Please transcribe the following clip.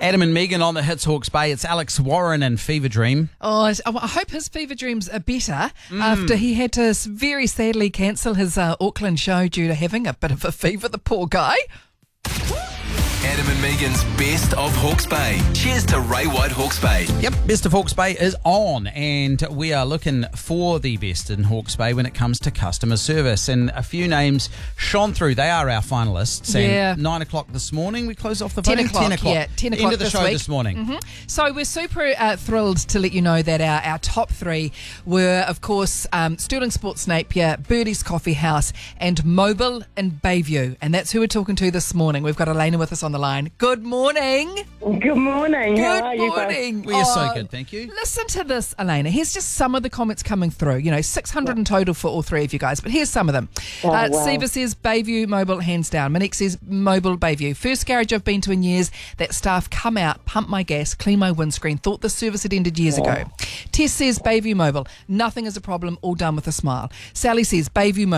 Adam and Megan on the Hits Hawke's Bay. It's Alex Warren and Fever Dream. Oh, I hope his fever dreams are better after he had to very sadly cancel his Auckland show due to having a bit of a fever, the poor guy. Adam and Megan's Best of Hawke's Bay. Cheers to Ray White Hawke's Bay. Yep, Best of Hawke's Bay is on, and we are looking for the best in Hawke's Bay when it comes to customer service. And a few names shone through. They are our finalists. Yeah. And 9 o'clock this morning, we close off the 10 voting. o'clock, 10 o'clock. yeah, 10 End o'clock of the this show week. this morning. So we're super thrilled to let you know that our top three were, of course, Sterling Sports Napier, Birdie's Coffee House, and Mobile in Bayview. And that's who we're talking to this morning. We've got Elena with us on the line. Good morning. Good morning. How are you guys? Good morning. We are so good, thank you. Listen to this, Elena. Here's just some of the comments coming through. 600 in total for all three of you guys, but here's some of them. Wow. Siva says Bayview Mobile, hands down. Monique says Mobile Bayview. First garage I've been to in years. That staff come out, pump my gas, clean my windscreen. Thought the service had ended years ago. Tess says Bayview Mobile. Nothing is a problem, all done with a smile. Sally says Bayview Mobile.